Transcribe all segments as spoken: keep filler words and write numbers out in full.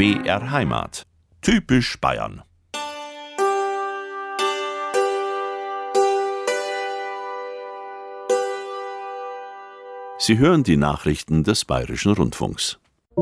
B R Heimat. Typisch Bayern. Sie hören die Nachrichten des Bayerischen Rundfunks.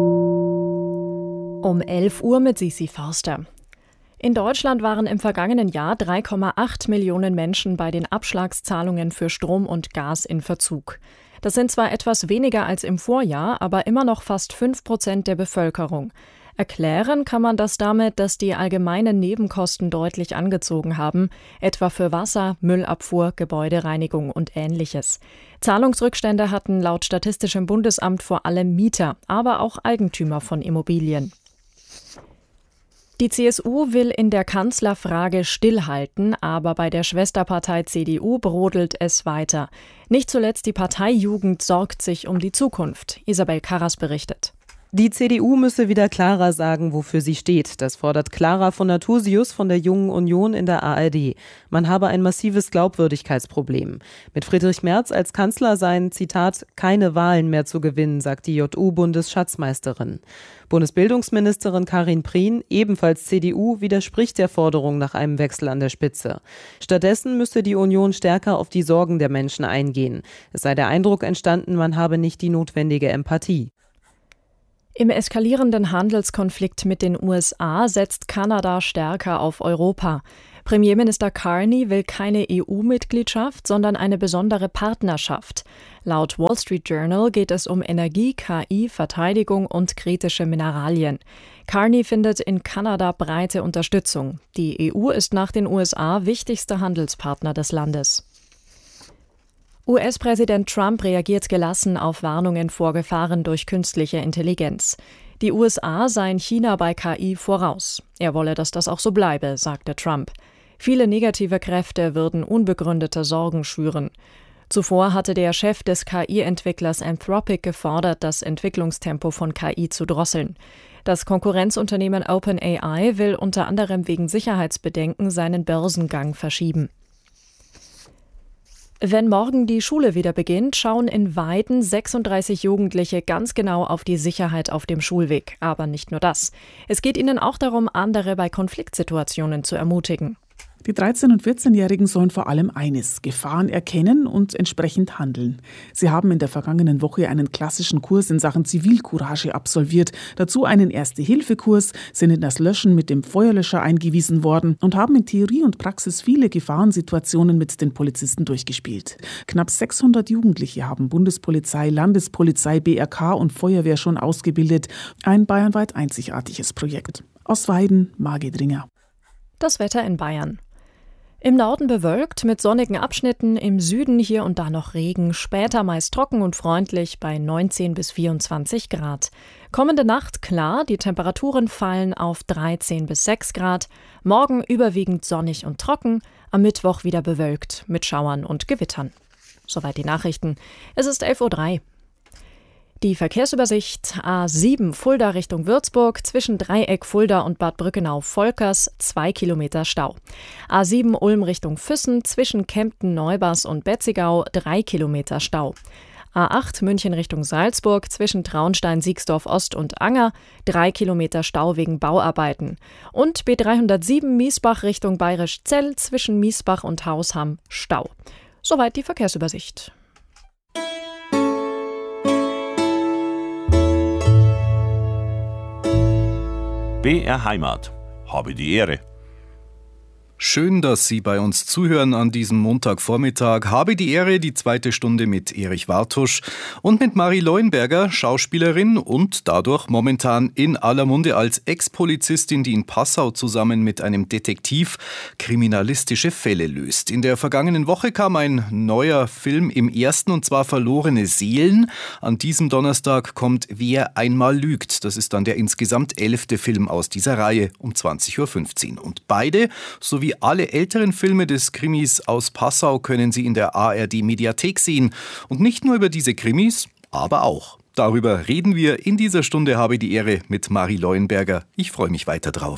Um elf Uhr mit Sisi Forster. In Deutschland waren im vergangenen Jahr drei Komma acht Millionen Menschen bei den Abschlagszahlungen für Strom und Gas in Verzug. Das sind zwar etwas weniger als im Vorjahr, aber immer noch fast fünf Prozent der Bevölkerung. Erklären kann man das damit, dass die allgemeinen Nebenkosten deutlich angezogen haben, etwa für Wasser, Müllabfuhr, Gebäudereinigung und Ähnliches. Zahlungsrückstände hatten laut Statistischem Bundesamt vor allem Mieter, aber auch Eigentümer von Immobilien. Die C S U will in der Kanzlerfrage stillhalten, aber bei der Schwesterpartei C D U brodelt es weiter. Nicht zuletzt die Parteijugend sorgt sich um die Zukunft. Isabel Karras berichtet. Die C D U müsse wieder klarer sagen, wofür sie steht. Das fordert Clara von Natursius von der Jungen Union in der A R D. Man habe ein massives Glaubwürdigkeitsproblem. Mit Friedrich Merz als Kanzler seien, Zitat, keine Wahlen mehr zu gewinnen, sagt die J U-Bundesschatzmeisterin. Bundesbildungsministerin Karin Prien, ebenfalls C D U, widerspricht der Forderung nach einem Wechsel an der Spitze. Stattdessen müsse die Union stärker auf die Sorgen der Menschen eingehen. Es sei der Eindruck entstanden, man habe nicht die notwendige Empathie. Im eskalierenden Handelskonflikt mit den U S A setzt Kanada stärker auf Europa. Premierminister Carney will keine E U-Mitgliedschaft, sondern eine besondere Partnerschaft. Laut Wall Street Journal geht es um Energie, K I, Verteidigung und kritische Mineralien. Carney findet in Kanada breite Unterstützung. Die E U ist nach den U S A wichtigster Handelspartner des Landes. U S-Präsident Trump reagiert gelassen auf Warnungen vor Gefahren durch künstliche Intelligenz. Die U S A seien China bei K I voraus. Er wolle, dass das auch so bleibe, sagte Trump. Viele negative Kräfte würden unbegründete Sorgen schüren. Zuvor hatte der Chef des K I-Entwicklers Anthropic gefordert, das Entwicklungstempo von K I zu drosseln. Das Konkurrenzunternehmen OpenAI will unter anderem wegen Sicherheitsbedenken seinen Börsengang verschieben. Wenn morgen die Schule wieder beginnt, schauen in Weiden sechsunddreißig Jugendliche ganz genau auf die Sicherheit auf dem Schulweg. Aber nicht nur das. Es geht ihnen auch darum, andere bei Konfliktsituationen zu ermutigen. Die dreizehn- und vierzehnjährigen sollen vor allem eines: Gefahren erkennen und entsprechend handeln. Sie haben in der vergangenen Woche einen klassischen Kurs in Sachen Zivilcourage absolviert, dazu einen Erste-Hilfe-Kurs, sind in das Löschen mit dem Feuerlöscher eingewiesen worden und haben in Theorie und Praxis viele Gefahrensituationen mit den Polizisten durchgespielt. Knapp sechshundert Jugendliche haben Bundespolizei, Landespolizei, B R K und Feuerwehr schon ausgebildet. Ein bayernweit einzigartiges Projekt. Aus Weiden, Margit Ringer. Das Wetter in Bayern. Im Norden bewölkt mit sonnigen Abschnitten, im Süden hier und da noch Regen, später meist trocken und freundlich bei neunzehn bis vierundzwanzig Grad. Kommende Nacht klar, die Temperaturen fallen auf dreizehn bis sechs Grad, morgen überwiegend sonnig und trocken, am Mittwoch wieder bewölkt mit Schauern und Gewittern. Soweit die Nachrichten. Es ist elf Uhr drei. Die Verkehrsübersicht: A sieben Fulda Richtung Würzburg, zwischen Dreieck Fulda und Bad Brückenau-Volkers, zwei Kilometer Stau. A sieben Ulm Richtung Füssen, zwischen Kempten-Neubers und Betzigau, drei Kilometer Stau. A acht München Richtung Salzburg, zwischen Traunstein-Siegsdorf-Ost und Anger, drei Kilometer Stau wegen Bauarbeiten. Und B dreihundertsieben Miesbach Richtung Bayerisch-Zell, zwischen Miesbach und Hausham, Stau. Soweit die Verkehrsübersicht. B R Heimat. Habe die Ehre. Schön, dass Sie bei uns zuhören an diesem Montagvormittag. Habe die Ehre, die zweite Stunde mit Erich Wartusch und mit Marie Leuenberger, Schauspielerin und dadurch momentan in aller Munde als Ex-Polizistin, die in Passau zusammen mit einem Detektiv kriminalistische Fälle löst. In der vergangenen Woche kam ein neuer Film im Ersten, und zwar Verlorene Seelen. An diesem Donnerstag kommt Wer einmal lügt. Das ist dann der insgesamt elfte Film aus dieser Reihe um zwanzig Uhr fünfzehn. Und beide sowie alle älteren Filme des Krimis aus Passau können Sie in der A R D-Mediathek sehen. Und nicht nur über diese Krimis, aber auch. Darüber reden wir in dieser Stunde. Habe die Ehre mit Marie Leuenberger. Ich freue mich weiter drauf.